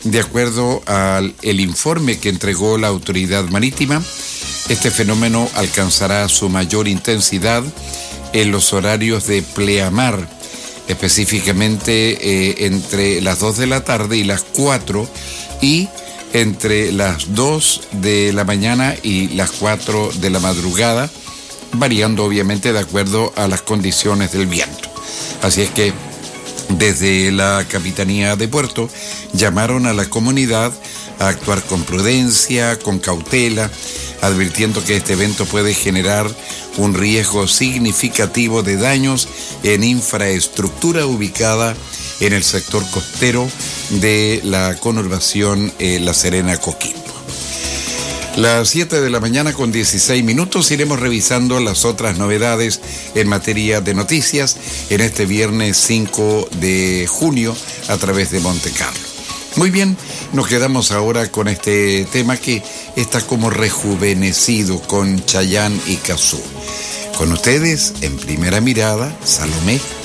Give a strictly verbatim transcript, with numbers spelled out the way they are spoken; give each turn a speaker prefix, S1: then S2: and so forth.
S1: De acuerdo al el informe que entregó la autoridad marítima, este fenómeno alcanzará su mayor intensidad en los horarios de pleamar, específicamente eh, entre las dos de la tarde y las cuatro, y entre las dos de la mañana y las cuatro de la madrugada, variando obviamente de acuerdo a las condiciones del viento. Así es que desde la Capitanía de Puerto llamaron a la comunidad a actuar con prudencia, con cautela, advirtiendo que este evento puede generar un riesgo significativo de daños en infraestructura ubicada en el sector costero de la conurbación eh, La Serena-Coquimbo. Las siete de la mañana con dieciséis minutos iremos revisando las otras novedades en materia de noticias en este viernes cinco de junio a través de Monte Carlo. Muy bien, nos quedamos ahora con este tema que está como rejuvenecido con Chayanne y Cazzu. Con ustedes, en Primera Mirada, Salomé.